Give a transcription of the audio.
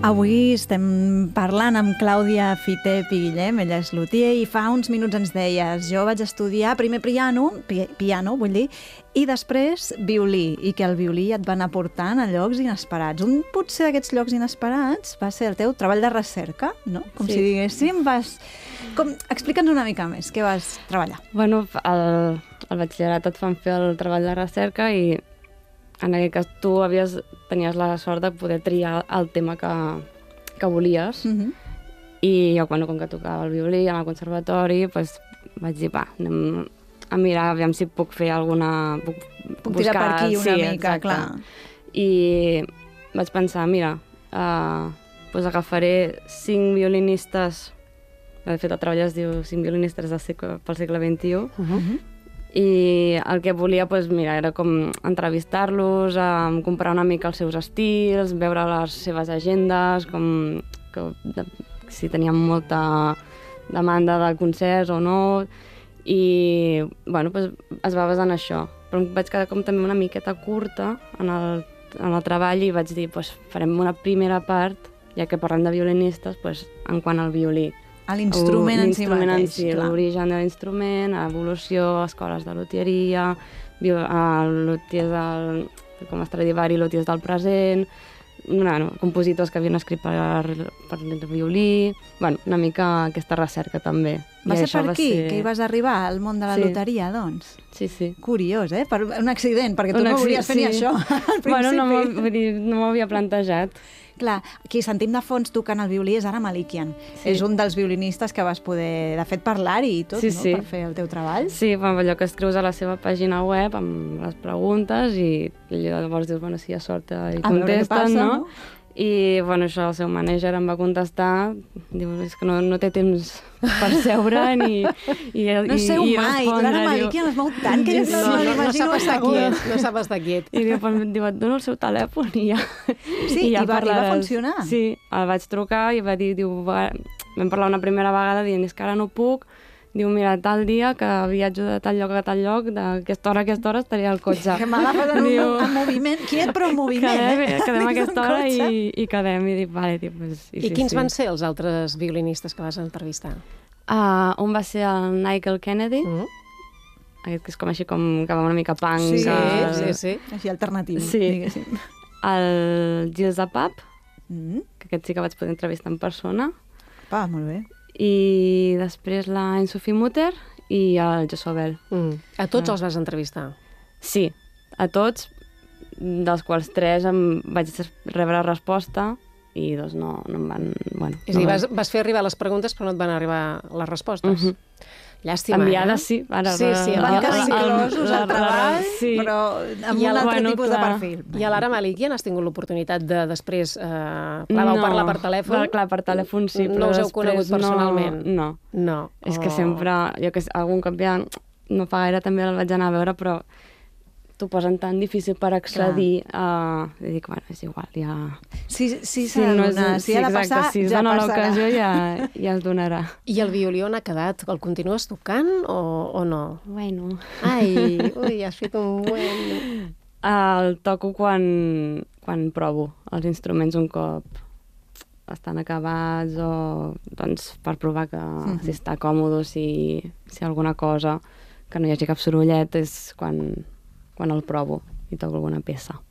Avui estem parlant amb Clàudia Fité Piguillem, ella és luthier, i fa uns minuts ens deies: jo vaig estudiar primer piano, vull dir, i després violí, i que el violí et va anar portant a llocs inesperats. Un potser d'aquests llocs inesperats va ser el teu treball de recerca, no? Com si diguéssim, explica'ns una mica més, què vas treballar? Bueno, al batxillerat et fan fer el treball de recerca i en aquest cas tu tenies la sort de poder triar el tema que volies. I jo, com que tocava el violí al conservatori, vaig dir, anem a mirar aviam si puc fer alguna... Puc tirar per aquí una mica, clar. I vaig pensar, mira, agafaré 5 violinistes, de fet el treball es diu 5 violinistes pel segle XXI, i el que volia, era com entrevistar-los, comparar una mica els seus estils, veure les seves agendes, si tenien molta demanda de concerts o no, i es va basar en això. Però em vaig quedar també una miqueta curta en el treball i vaig dir, farem una primera part, ja que parlem de violinistes, en quant al violí. A l'instrument en si mateix, clar. L'origen de l'instrument, evolució, escoles de luthieria, luthiers com Stradivari, luthiers del present, compositors que havien escrit per el violí, una mica aquesta recerca també. Va ser per aquí que hi vas arribar al món de la lutheria, doncs? Sí. Curiós, Per un accident, perquè tu no volies fer ni això al principi. No m'ho havia plantejat. Clar, qui sentim de fons tocant el violí és Ara Malikian. És un dels violinistes que vas poder, de fet, parlar-hi i tot, per fer el teu treball. Sí, allò que escrius a la seva pàgina web amb les preguntes i llavors dius, si hi ha sort i contesten, no? I, això, el seu manager em va contestar, diu, és que no té temps per seure ni no sé mai, l'Ara Malikian es mou tant que no sap estar quiet. I diu, et dono el seu telèfon i ja... Sí, i va funcionar? Sí, el vaig trucar i va dir, vam parlar una primera vegada dient, és que ara no puc, diu, mira, tal dia que viatjo de tal lloc a tal lloc, d'aquesta hora a aquesta hora estaria al cotxe. Que m'agafes en moviment, quiet però en moviment, Quedem a aquesta hora i quedem. I dic, vale, I quins van ser els altres violinistes que vas entrevistar? Un va ser el Nigel Kennedy, aquest que és com així, que va una mica punk. Sí. Així alternatiu, diguéssim. El Gilles Apap, que aquest sí que vaig poder entrevistar en persona. Molt bé. I després la Sophie Mutter i el Josobel. A tots els vas entrevistar? Sí, a tots, dels quals 3 vaig rebre resposta i 2 no em van... És a dir, vas fer arribar les preguntes però no et van arribar les respostes? Llàstima, enviades, sí. Van quedar inclosos al treball, però amb un altre tipus de perfil. I a l'Ara Malikian has tingut l'oportunitat de després... vau parlar per telèfon? Clar, per telèfon sí, però no us heu conegut personalment? No. És que sempre... Jo que sé, algun cop ja no fa gaire també el vaig anar a veure, però t'ho posen tan difícil per accedir a... I dic, és igual, ja... Si s'ha de donar, si ha de passar, si es dona l'ocasió ja es donarà. I el violí on ha quedat? El continues tocant o no? Bueno. Ai, has fet un buen... El toco quan provo els instruments un cop estan acabats o per provar que si està còmode, si alguna cosa, que no hi hagi cap sorollet, és quan el provo i toco alguna peça.